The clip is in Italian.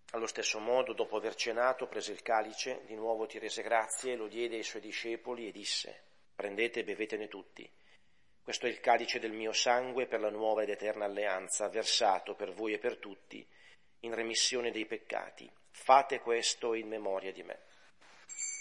Allo stesso modo, dopo aver cenato, prese il calice, di nuovo ti rese grazie, lo diede ai suoi discepoli e disse: «Prendete e bevetene tutti. Questo è il calice del mio sangue per la nuova ed eterna alleanza, versato per voi e per tutti in remissione dei peccati. Fate questo in memoria di me».